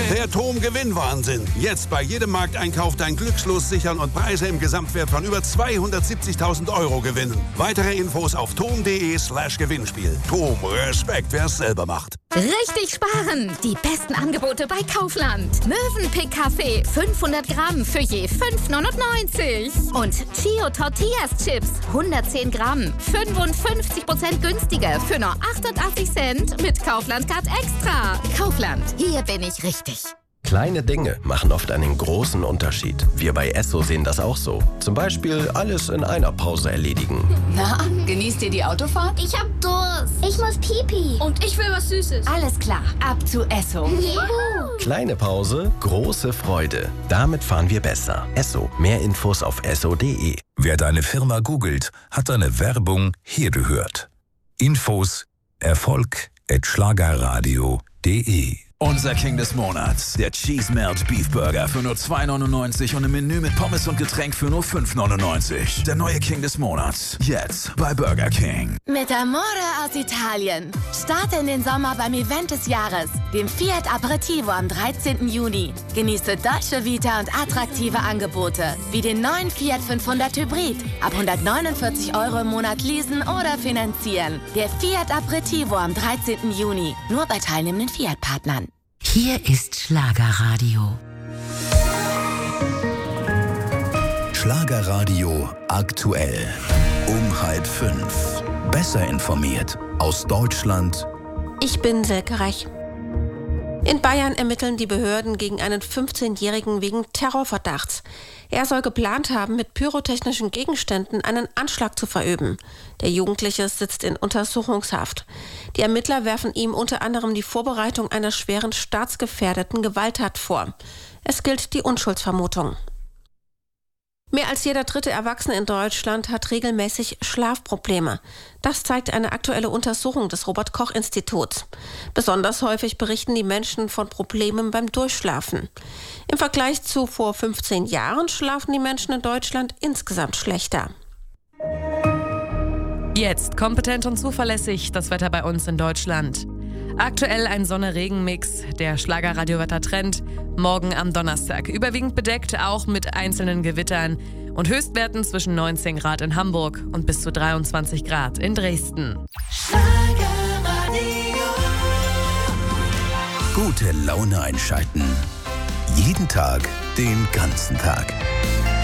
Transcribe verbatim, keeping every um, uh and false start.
Der T O M Gewinnwahnsinn. Jetzt bei jedem Markteinkauf dein Glückslos sichern und Preise im Gesamtwert von über zweihundertsiebzigtausend Euro gewinnen. Weitere Infos auf tom.de slash Gewinnspiel. T O M, Respekt, wer es selber macht. Richtig sparen! Die besten Angebote bei Kaufland. Mövenpick Kaffee fünfhundert Gramm für je fünf neunundneunzig. Und Chio Tortillas Chips hundertzehn Gramm, fünfundfünfzig Prozent günstiger für nur achtundachtzig Cent mit Kaufland Card Extra. Kaufland, hier bin ich richtig. Kleine Dinge machen oft einen großen Unterschied. Wir bei Esso sehen das auch so. Zum Beispiel alles in einer Pause erledigen. Na, genießt ihr die Autofahrt? Ich hab Durst. Ich muss Pipi. Und ich will was Süßes. Alles klar, ab zu Esso. Juhu. Kleine Pause, große Freude. Damit fahren wir besser. Esso. Mehr Infos auf esso punkt de. Wer deine Firma googelt, hat deine Werbung hier gehört. Infos Erfolg at schlagerradio punkt de. Unser King des Monats, der Cheese Melt Beef Burger für nur zwei neunundneunzig und im Menü mit Pommes und Getränk für nur fünf neunundneunzig. Der neue King des Monats, jetzt bei Burger King. Mit Amore aus Italien. Starte in den Sommer beim Event des Jahres, dem Fiat Aperitivo am dreizehnten Juni. Genieße Dolce Vita und attraktive Angebote, wie den neuen Fiat fünfhundert Hybrid. Ab hundertneunundvierzig Euro im Monat leasen oder finanzieren. Der Fiat Aperitivo am dreizehnten Juni. Nur bei teilnehmenden Fiat-Partnern. Hier ist Schlagerradio. Schlagerradio aktuell. Um halb fünf. Besser informiert aus Deutschland. Ich bin Silke Reich. In Bayern ermitteln die Behörden gegen einen fünfzehnjährigen wegen Terrorverdachts. Er soll geplant haben, mit pyrotechnischen Gegenständen einen Anschlag zu verüben. Der Jugendliche sitzt in Untersuchungshaft. Die Ermittler werfen ihm unter anderem die Vorbereitung einer schweren staatsgefährdeten Gewalttat vor. Es gilt die Unschuldsvermutung. Mehr als jeder dritte Erwachsene in Deutschland hat regelmäßig Schlafprobleme. Das zeigt eine aktuelle Untersuchung des Robert-Koch-Instituts. Besonders häufig berichten die Menschen von Problemen beim Durchschlafen. Im Vergleich zu vor fünfzehn Jahren schlafen die Menschen in Deutschland insgesamt schlechter. Jetzt kompetent und zuverlässig das Wetter bei uns in Deutschland. Aktuell ein Sonne-Regen-Mix, der Schlager-Radio-Wetter-Trend. Morgen am Donnerstag überwiegend bedeckt, auch mit einzelnen Gewittern und Höchstwerten zwischen neunzehn Grad in Hamburg und bis zu dreiundzwanzig Grad in Dresden. Gute Laune einschalten. Jeden Tag, den ganzen Tag.